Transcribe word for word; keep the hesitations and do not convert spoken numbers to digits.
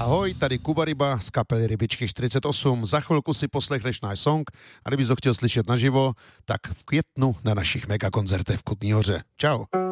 Ahoj, tady Kuba Ryba z kapely Rybičky čtyřicet osm. Za chvilku si poslechneš náš song a kdybys ho chtěl slyšet naživo, tak v květnu na našich megakoncertech v Kutní Hoře. Čau.